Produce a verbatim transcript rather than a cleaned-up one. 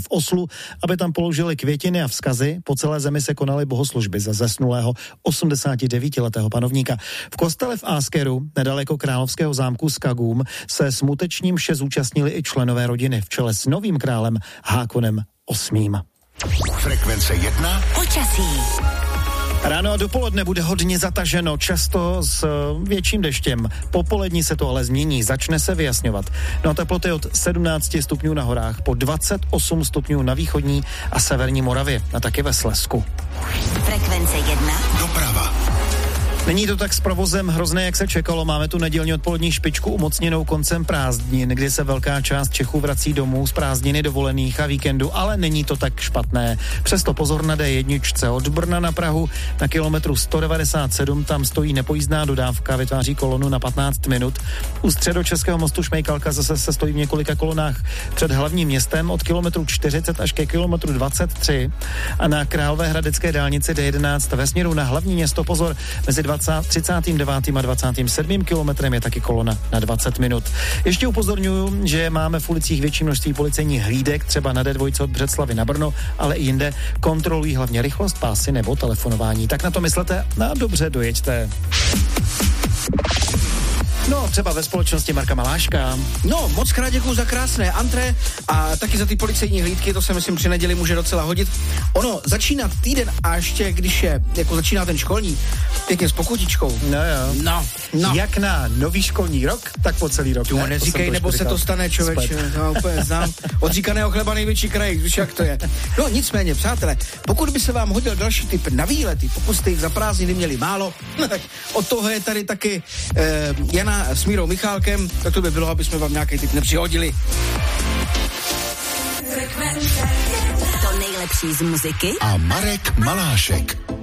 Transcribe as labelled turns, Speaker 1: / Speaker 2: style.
Speaker 1: v Oslu, aby tam položili květiny a vzkazy. Po celé zemi se konaly bohoslužby za zesnulého osmdesátidevítiletého panovníka. V kostele v Askeru, nedaleko královského zámku Skagum, se smutečním mše zúčastnili i členové rodiny v čele s novým králem Hákonem osmým.
Speaker 2: Frekvence jedna.
Speaker 3: Počasí.
Speaker 1: Ráno a dopoledne bude hodně zataženo, často s větším deštěm. Popolední se to ale změní, začne se vyjasňovat. No a teploty od sedmnáct stupňů na horách po dvacet osm stupňů na východní a severní Moravě a taky ve Slezsku.
Speaker 3: Frekvence jedna.
Speaker 2: Doprava.
Speaker 1: Není to tak s provozem hrozné, jak se čekalo. Máme tu nedělní odpolední špičku umocněnou koncem prázdnin, kdy se velká část Čechů vrací domů z prázdniny, dovolených a víkendu, ale není to tak špatné. Přesto pozor na dé jedna od Brna na Prahu na kilometru sto devadesát sedm, tam stojí nepojízdná dodávka, vytváří kolonu na patnáct minut. U středočeského mostu Šmejkalka zase se stojí v několika kolonách před hlavním městem od kilometru čtyřicet až ke kilometru dvacet tři a na Královéhradecké dálnici dé jedenáct ve směru na hlavní město pozor mezi třicátým devátým a dvacátým sedmým kilometrem je taky kolona na dvacet minut. Ještě upozorňuji, že máme v ulicích větší množství policejních hlídek, třeba na dé dva od Břeclavi na Brno, ale i jinde. Kontrolují hlavně rychlost, pásy nebo telefonování. Tak na to myslete a dobře dojeďte. No, třeba ve společnosti Marka Maláška.
Speaker 4: No, moc krát děkuju za krásné antré a taky za ty policejní hlídky, to se myslím při neděli může docela hodit. Ono, začíná týden a ještě, když je, jako začíná ten školní, pěkně s pokutičkou.
Speaker 1: No jo.
Speaker 4: No, no.
Speaker 1: Jak na nový školní rok, tak po celý rok.
Speaker 4: Tu ne? Neříkej, nebo se to stane, člověče. No, úplně znám. Od říkaného chleba největší kraj, víš, jak to je. No, nicméně, přátelé, pokud by se vám hodil další typ na výlety, pokud jste jich za prázdniny měli málo, tak od toho je tady taky eh, Jana s Mírou Michálkem, tak to by bylo, aby jsme vám nějaký typ nepřihodili.
Speaker 3: To nejlepší z muziky
Speaker 2: A Marek Malášek.